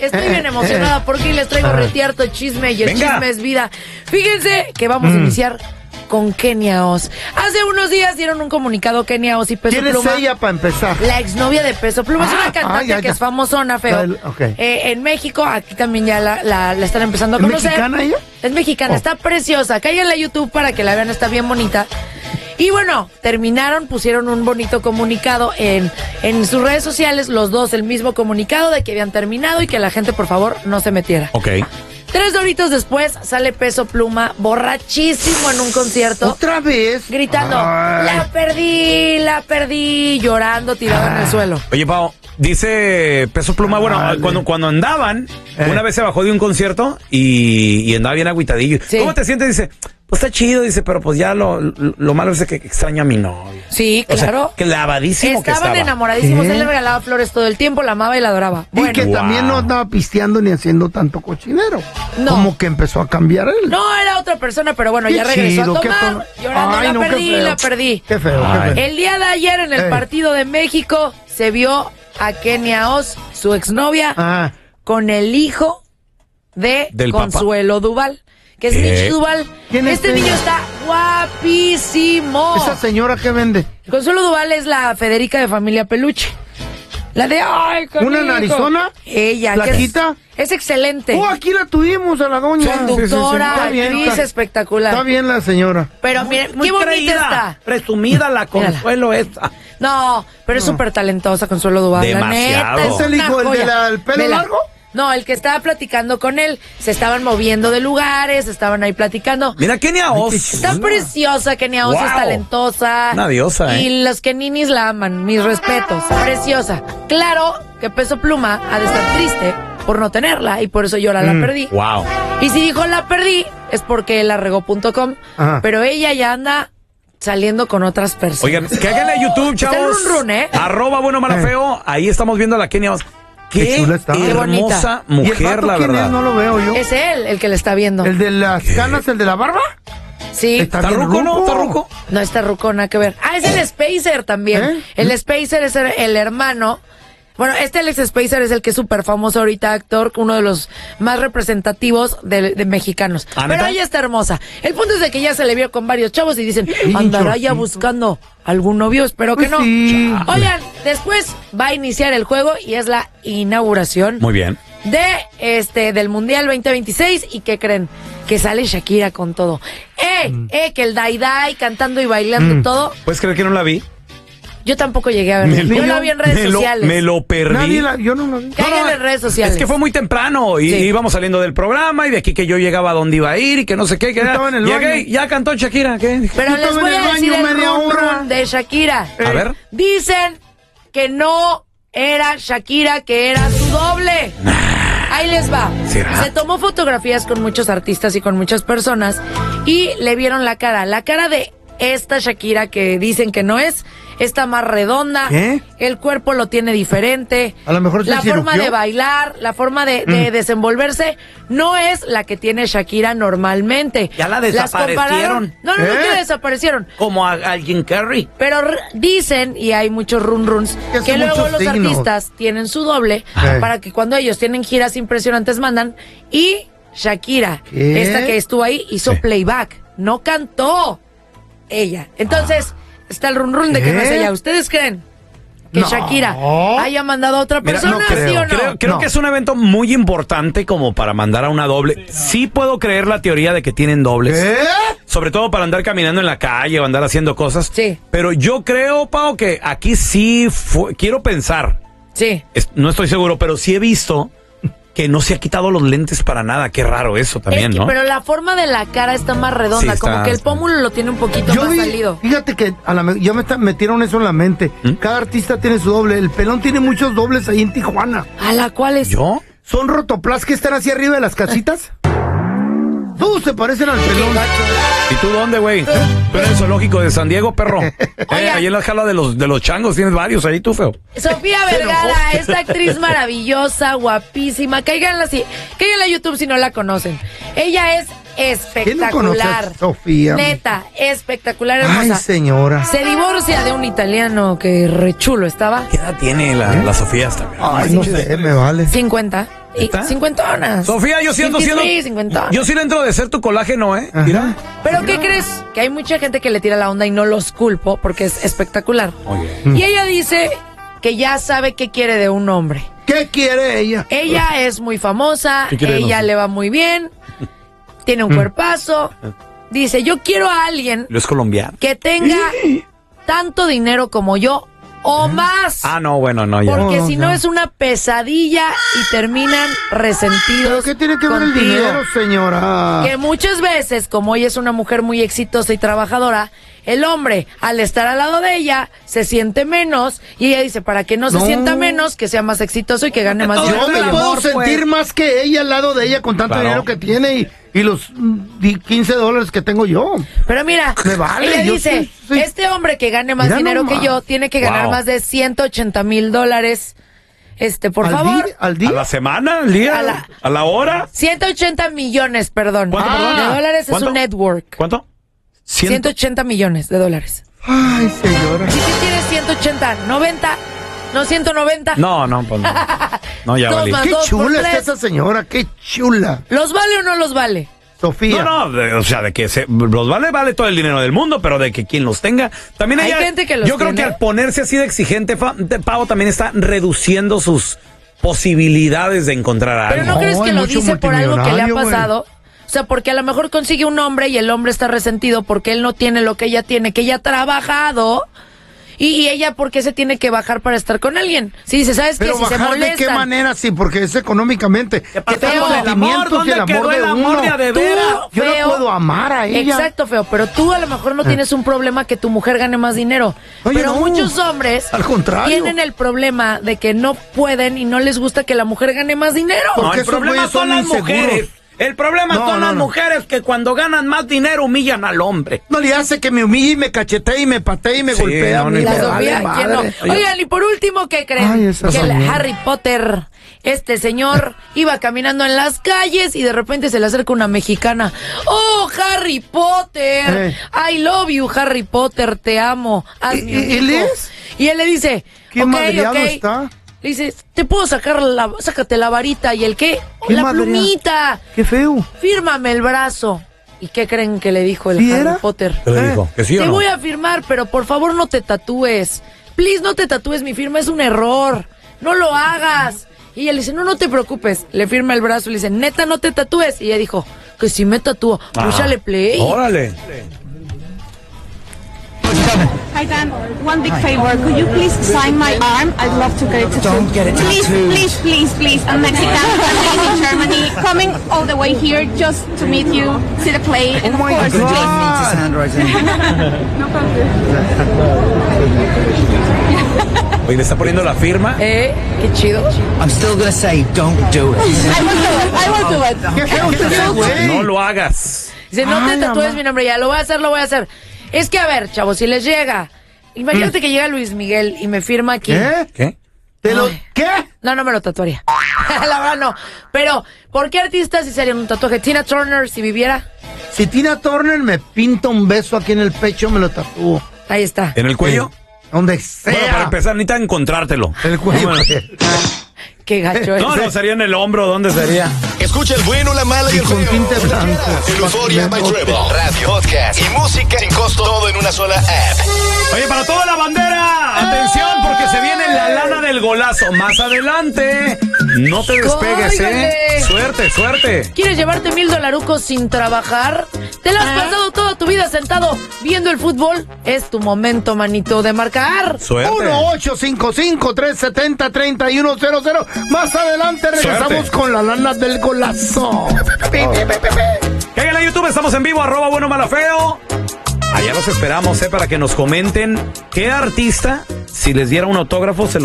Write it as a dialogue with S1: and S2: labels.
S1: estoy bien emocionada porque les traigo retierto chisme y el chisme es vida. Fíjense que vamos a iniciar con Kenia Oz. Hace unos días dieron un comunicado Kenia Oz y Peso Pluma.
S2: ¿Quién es ella para empezar?
S1: La exnovia de Peso Pluma. Es una cantante que es famosona, feo.
S2: Okay.
S1: En México, aquí también ya la están empezando a conocer.
S2: ¿Es mexicana ella?
S1: Es mexicana, está preciosa. Cáiganle a YouTube para que la vean, está bien bonita. Y bueno, terminaron, pusieron un bonito comunicado en sus redes sociales, los dos, el mismo comunicado de que habían terminado y que la gente, por favor, no se metiera.
S3: Ok.
S1: 3 horitos después sale Peso Pluma borrachísimo en un concierto.
S2: ¿Otra vez?
S1: Gritando, la perdí, llorando, tirado en el suelo.
S3: Oye, Pao, dice Peso Pluma, bueno, cuando andaban, una vez se bajó de un concierto y andaba bien agüitadillo.
S1: Sí.
S3: ¿Cómo te sientes? Dice, pues está chido, dice, pero pues ya lo malo es que extraño a mi novia.
S1: Sí, claro.
S3: O sea, clavadísimo que estaba.
S1: Estaban enamoradísimos, él le regalaba flores todo el tiempo, la amaba y la adoraba.
S2: Y
S1: Bueno,
S2: que también no andaba pisteando ni haciendo tanto cochinero.
S1: No.
S2: Como que empezó a cambiar él.
S1: no era otra persona, pero bueno,
S2: Qué
S1: ya regresó
S2: chido,
S1: a
S2: qué
S1: tomar,
S2: feo.
S1: llorando,
S2: Ay, no, qué feo.
S1: la perdí.
S2: Qué feo, qué feo.
S1: El día de ayer en el partido de México se vio a Kenia Oz, su exnovia, con el hijo del Consuelo Duval, que es Mitch Duval. Este niño está guapísimo.
S2: ¿Esa señora qué vende?
S1: Consuelo Duval es la Federica de Familia Peluche. La de, ay,
S2: ¿una narizona?
S1: Ella.
S2: ¿Flaquita?
S1: Es excelente.
S2: Aquí la tuvimos a la doña.
S1: Conductora,
S2: Está bien,
S1: actriz espectacular.
S2: Está bien la señora.
S1: Pero miren, qué bonita está.
S3: Presumida la Consuelo esta.
S1: No, pero es súper talentosa Consuelo Duval.
S3: Demasiado.
S1: La neta,
S2: ¿Es el hijo del pelo largo?
S1: No, el que estaba platicando con él. Se estaban moviendo de lugares, estaban ahí platicando.
S3: Mira, Kenia Oz.
S1: Está preciosa, Kenia Oz, es talentosa.
S3: Una diosa,
S1: Y los Keninis la aman, mis respetos. Preciosa. Claro que Peso Pluma ha de estar triste por no tenerla y por eso llora la perdí.
S3: Wow.
S1: Y si dijo la perdí, es porque la regó.com. Pero ella ya anda saliendo con otras personas.
S3: Oigan, que háganle a YouTube, chavos.
S1: Está run,
S3: @buenomalafeo. Ahí estamos viendo a la Kenia Oz. Qué hermosa mujer, la verdad.
S2: No lo veo yo.
S1: Es él el que le está viendo.
S2: ¿El de las canas, el de la barba?
S1: Sí.
S2: ¿Está
S3: ruco, no? ¿Está ruco?
S1: No, está ruco, nada que ver. Es el Spacer también. El Spacer es el hermano. Bueno, Alex Spacer es el que es súper famoso ahorita, actor, uno de los más representativos de mexicanos. Pero ella está hermosa. El punto es de que ya se le vio con varios chavos y dicen, andará ya buscando algún novio, espero que no.
S2: Sí.
S1: Oigan, después va a iniciar el juego y es la inauguración.
S3: Muy bien.
S1: Del Mundial 2026. ¿Y qué creen? Que sale Shakira con todo. Que el Dai cantando y bailando todo.
S3: ¿Puedes creer que no la vi?
S1: Yo tampoco llegué a verla. Yo la vi en redes sociales.
S3: Me lo perdí.
S2: Yo no la vi.
S1: Cáiganle en redes sociales.
S3: Es que fue muy temprano y íbamos saliendo del programa y de aquí que yo llegaba a donde iba a ir y que no sé qué.
S2: Estaba en el
S3: llegué,
S2: baño.
S3: ya cantó Shakira. ¿Qué?
S1: Pero les voy a decir el run de Shakira.
S3: A ver.
S1: Dicen que no era Shakira, que era su doble. Ahí les va.
S3: ¿Será?
S1: Se tomó fotografías con muchos artistas y con muchas personas y le vieron la cara. La cara de esta Shakira que dicen que no es, está más redonda.
S2: ¿Qué?
S1: El cuerpo lo tiene diferente.
S2: A lo mejor
S1: la forma de bailar, la forma de desenvolverse no es la que tiene Shakira normalmente.
S3: Ya la desaparecieron.
S1: No que desaparecieron.
S3: Como a Jim Carrey.
S1: Pero dicen, y hay muchos runs, que luego los artistas tienen su doble para que cuando ellos tienen giras impresionantes mandan. Y Shakira, esta que estuvo ahí, hizo playback, no cantó ella. Entonces, está el run de que no es ella. ¿Ustedes creen que Shakira haya mandado a otra persona?
S3: Mira,
S1: ¿sí o no?
S3: Creo que es un evento muy importante como para mandar a una doble. Sí puedo creer la teoría de que tienen dobles. Sobre todo para andar caminando en la calle o andar haciendo cosas.
S1: Sí.
S3: Pero yo creo, Pao, que aquí sí quiero pensar.
S1: Sí.
S3: No estoy seguro, pero sí he visto que no se ha quitado los lentes para nada. Qué raro eso también, ¿no?
S1: Pero la forma de la cara está más redonda,
S3: Sí,
S1: como que el pómulo lo tiene un poquito más salido.
S2: Fíjate que ya me metieron eso en la mente. Cada artista tiene su doble. El Pelón tiene muchos dobles ahí en Tijuana.
S1: ¿A la cual es?
S3: ¿Yo?
S2: ¿Son rotoplas que están así arriba de las casitas? Todos se parecen al Pelón.
S3: ¿Y tú dónde, güey? Tú eres el zoológico de San Diego, perro. Ahí en la jala de los changos tienes varios ahí, tú, feo.
S1: Sofía Vergara, esta actriz maravillosa, guapísima. Cáiganla a YouTube si no la conocen. Ella es espectacular.
S2: Sofía.
S1: Neta, espectacular, hermosa.
S2: Ay, señora.
S1: Se divorcia de un italiano que re chulo estaba.
S3: ¿Qué edad tiene la Sofía hasta?
S2: Ay, no sé, me vale.
S1: 50. Cincuentonas.
S3: Sofía, yo siento siendo. Yo sí dentro de ser tu colágeno, Mira.
S1: Pero ¿qué crees? Que hay mucha gente que le tira la onda y no los culpo porque es espectacular. Y ella dice que ya sabe qué quiere de un hombre.
S2: ¿Qué quiere ella?
S1: Ella es muy famosa, ella le va muy bien, tiene un cuerpazo. Dice, yo quiero a alguien
S3: ¿Lo es colombiano?
S1: que tenga tanto dinero como yo o más.
S3: Ah, no, bueno, no, ya.
S1: Porque si no es una pesadilla y terminan resentidos.
S2: ¿Pero qué tiene que ver el dinero, señora?
S1: Que muchas veces, como ella es una mujer muy exitosa y trabajadora, el hombre, al estar al lado de ella, se siente menos. Y ella dice, para que no se sienta menos, que sea más exitoso y que gane más dinero.
S2: Yo me puedo sentir más que ella al lado de ella con tanto dinero que tiene y los $15 que tengo yo.
S1: Pero mira, ella dice, este hombre que gane más dinero que yo, tiene que ganar más de $180,000. Por favor.
S2: ¿Al día?
S3: ¿A la semana? ¿Al día? ¿A la hora?
S1: 180 millones, perdón.
S3: ¿Cuánto,
S1: de dólares
S3: ¿Cuánto?
S1: es un network.
S3: ¿Cuánto?
S1: 180 millones de dólares.
S2: Ay, señora.
S1: ¿Y si tienes 180? ¿90? ¿No 190?
S3: No, pues no. No, ya valí.
S2: Qué chula está esa señora, qué chula.
S1: ¿Los vale o no los vale?
S2: Sofía.
S3: No, o sea, de que los vale todo el dinero del mundo, pero de que quien los tenga, también
S1: hay gente que los
S3: yo creo que al ponerse así de exigente, Pavo también está reduciendo sus posibilidades de encontrar a alguien.
S1: Pero ¿no crees que lo dice por algo que le ha pasado? O sea, porque a lo mejor consigue un hombre y el hombre está resentido porque él no tiene lo que ella tiene, que ella ha trabajado. Y ella, ¿por qué se tiene que bajar para estar con alguien? Si dice, ¿sabes qué? Si se molestan.
S2: ¿De qué manera? Sí, porque es económicamente.
S3: ¿Qué pasa con el amor? ¿Dónde quedó el amor de a de veras?
S2: Yo no puedo amar a ella.
S1: Exacto, feo. Pero tú a lo mejor no tienes un problema que tu mujer gane más dinero.
S2: Oye,
S1: pero muchos hombres
S2: al contrario,
S1: tienen el problema de que no pueden y no les gusta que la mujer gane más dinero.
S3: Porque el problema son las mujeres. El problema son las mujeres que cuando ganan más dinero humillan al hombre.
S2: No le hace que me humille y me cachetee y me patee y me golpea.
S1: Oigan, y por último, ¿qué creen? Que el Harry Potter, este señor, iba caminando en las calles y de repente se le acerca una mexicana. ¡Oh, Harry Potter! I love you, Harry Potter, te amo.
S2: ¿Él es?
S1: Y él le dice,
S2: ¿qué madreado está?
S1: Le dice, te puedo sácate la varita. ¿Y el qué? La plumita.
S2: Qué feo.
S1: Fírmame el brazo. ¿Y qué creen que le dijo el Harry Potter?
S3: ¿Qué le dijo? ¿Que sí o no?
S1: Te voy a firmar, pero por favor no te tatúes. Please, no te tatúes, mi firma es un error. No lo hagas. Y ella le dice, no te preocupes. Le firma el brazo y le dice, neta, no te tatúes. Y ella dijo, que si me tatúo. Púchale play.
S3: Órale.
S4: Hi Dan, one big favor. Could you please sign my arm? I'd love to get it tattooed.
S2: Don't get it tattooed.
S4: Please. I'm Mexican. I'm in Germany, coming all the way here just to meet you, see the play, and of course, please. No problem.
S3: Oye, ¿le está poniendo la firma?
S1: Qué chido.
S5: I'm still gonna say, don't do it.
S4: I won't do it.
S2: Qué feo usted, güey.
S3: No lo hagas.
S1: Dice, no te tatúes mi nombre, ya lo voy a hacer. Es que, a ver, chavos, si les llega, imagínate que llega Luis Miguel y me firma aquí.
S3: ¿Qué?
S2: ¿Qué?
S1: No me lo tatuaría. La verdad no. Pero, ¿por qué artistas si serían un tatuaje? Tina Turner, si viviera.
S2: Si Tina Turner me pinta un beso aquí en el pecho, me lo tatúo.
S1: Ahí está.
S3: ¿En el cuello?
S2: Donde sea.
S3: Bueno, para empezar, necesita encontrártelo.
S2: El cuello.
S1: Qué gacho es.
S3: No, sería en el hombro. ¿Dónde sería?
S6: Escucha el bueno, la mala y el
S2: con
S6: feo.
S2: tinte blanco.
S6: Euforia by Trevor. Radio, podcast y música sin costo. Todo en una sola app.
S3: Oye, para toda la bandera, atención, porque se viene la lana del golazo. Más adelante. No te despegues, Suerte.
S1: ¿Quieres llevarte $1,000 sin trabajar? ¿Te la has pasado toda tu vida sentado viendo el fútbol? Es tu momento, manito, de marcar.
S3: Suerte.
S2: 1-855-370-3100. Más adelante regresamos con la lana del golazo.
S3: Caigan a YouTube, estamos en vivo, @buenomalafeo. Allá los esperamos, para que nos comenten qué artista, si les diera un autógrafo, se